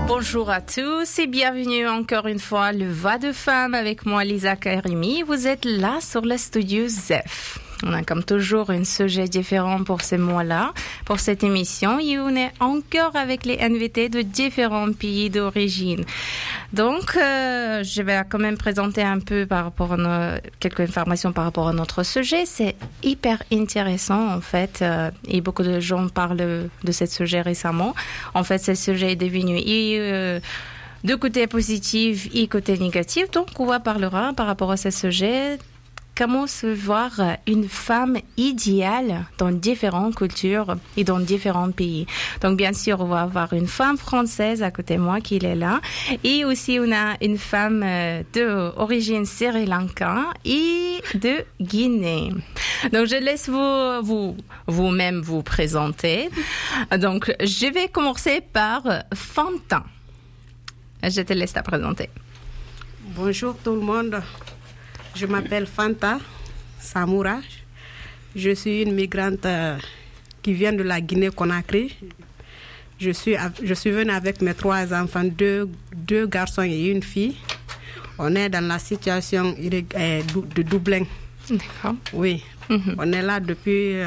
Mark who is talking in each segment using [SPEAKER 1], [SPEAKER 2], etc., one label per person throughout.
[SPEAKER 1] Bonjour à tous et bienvenue encore une fois à Le Voix de Femme avec moi Lisa Karimi. Vous êtes là sur le studio ZEF. On a comme toujours un sujet différent pour ce mois-là, pour cette émission, et on est encore avec les invités de différents pays d'origine. Donc, je vais quand même présenter un peu par rapport à quelques informations par rapport à notre sujet. C'est hyper intéressant en fait, et beaucoup de gens parlent de ce sujet récemment. En fait, ce sujet est devenu de côté positif et côté négatif. Donc, on va parler par rapport à ce sujet. Comment se voir une femme idéale dans différentes cultures et dans différents pays. Donc, bien sûr, on va avoir une femme française à côté de moi qui est là. Et aussi, on a une femme d'origine sri lankaise et de Guinée. Donc, je laisse vous-même vous présenter. Donc, je vais commencer par Fanta. Je te laisse la présenter.
[SPEAKER 2] Bonjour tout le monde. Je m'appelle Fanta Samoura. Je suis une migrante qui vient de la Guinée-Conakry. Je suis venue avec mes 3 enfants, deux garçons et une fille. On est dans la situation de Dublin.
[SPEAKER 1] D'accord.
[SPEAKER 2] Oui. Mm-hmm. On est là depuis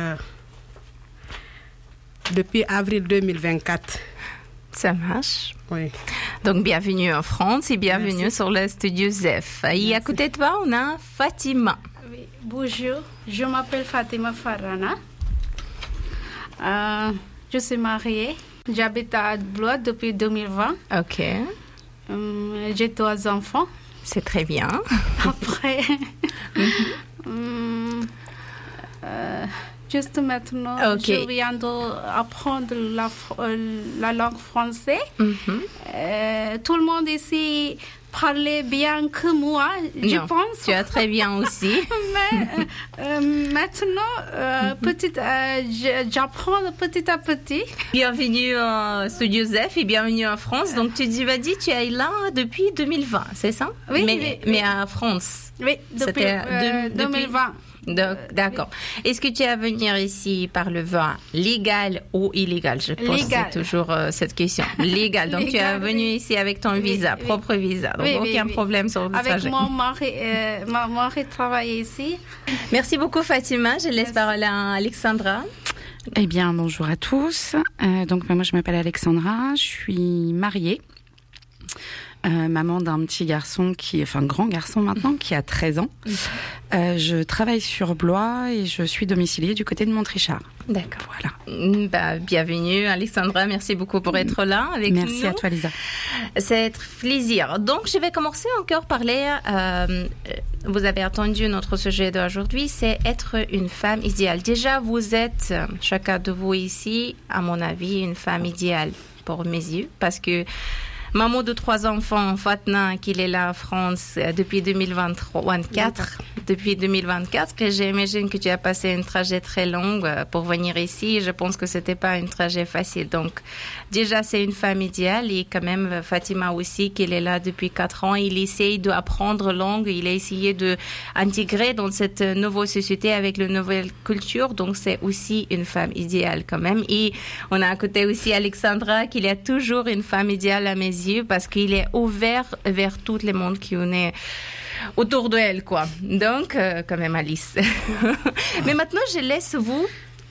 [SPEAKER 2] avril 2024.
[SPEAKER 1] Ça marche.
[SPEAKER 2] Oui.
[SPEAKER 1] Donc, bienvenue en France et bienvenue Merci. Sur le studio ZEF. Et à côté de toi, on a Fatima.
[SPEAKER 3] Oui, bonjour, je m'appelle Fatima Farana. Je suis mariée. J'habite à Blois depuis 2020.
[SPEAKER 1] OK.
[SPEAKER 3] J'ai 3 enfants.
[SPEAKER 1] C'est très bien.
[SPEAKER 3] Après, juste maintenant, je viens d'apprendre la langue française. Mm-hmm. Tout le monde ici parlait bien que moi, je pense.
[SPEAKER 1] Tu as très bien aussi.
[SPEAKER 3] Mais maintenant, j'apprends petit à petit.
[SPEAKER 1] Bienvenue au studio ZEF et bienvenue en France. Donc, tu m'as dit tu es là depuis 2020, c'est ça?
[SPEAKER 3] Oui.
[SPEAKER 1] Mais à France?
[SPEAKER 3] Oui, depuis 2020.
[SPEAKER 1] D'accord. Est-ce que tu es à venir ici par le vin légal ou illégal? Je pose toujours cette question. Légal. Donc, tu es venu ici avec ton visa, propre visa. Donc, aucun problème sur le trajet.
[SPEAKER 3] Avec mon mari travaille ici.
[SPEAKER 1] Merci beaucoup, Fatima. Je laisse parole à Alexandra.
[SPEAKER 4] Eh bien, bonjour à tous. Donc, moi, je m'appelle Alexandra. Je suis mariée. Maman d'un petit garçon grand garçon maintenant, qui a 13 ans. Je travaille sur Blois et je suis domiciliée du côté de Montrichard.
[SPEAKER 1] D'accord.
[SPEAKER 4] Voilà.
[SPEAKER 1] Bienvenue Alexandra, merci beaucoup pour être là avec nous.
[SPEAKER 4] Merci à toi Lisa.
[SPEAKER 1] C'est un plaisir. Donc je vais commencer encore par parler, vous avez entendu notre sujet d'aujourd'hui, c'est être une femme idéale. Déjà vous êtes, chacun de vous ici, à mon avis, une femme idéale pour mes yeux, parce que maman de 3 enfants, Fatna, qui est là en France depuis 2024. Depuis 2024, que j'imagine que tu as passé un trajet très long pour venir ici. Je pense que c'était pas un trajet facile. Donc, déjà, c'est une femme idéale et quand même, Fatima aussi, qui est là depuis 4 ans. Il essaye d'apprendre langue. Il a essayé d'intégrer dans cette nouvelle société avec la nouvelle culture. Donc, c'est aussi une femme idéale quand même. Et on a à côté aussi Alexandra, qui est toujours une femme idéale à mes yeux parce qu'il est ouvert vers tout le monde qui en est autour d'elle, quoi. Donc, quand même, Alice. Mais maintenant, je laisse vous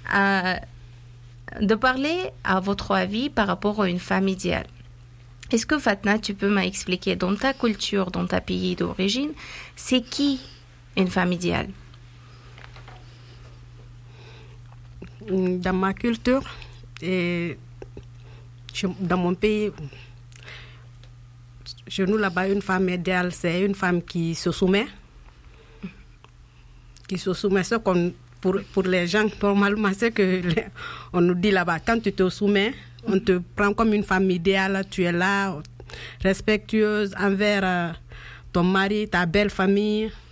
[SPEAKER 1] de parler à votre avis par rapport à une femme idéale. Est-ce que, Fatna, tu peux m'expliquer, dans ta culture, dans ta pays d'origine, c'est qui une femme idéale?
[SPEAKER 2] Dans ma culture et dans mon pays, chez nous là-bas, une femme idéale, c'est une femme qui se soumet. Qui se soumet. C'est comme pour les gens, normalement, c'est que on nous dit là-bas, quand tu te soumets, on te prend comme une femme idéale, tu es là, respectueuse envers ton mari, ta belle famille.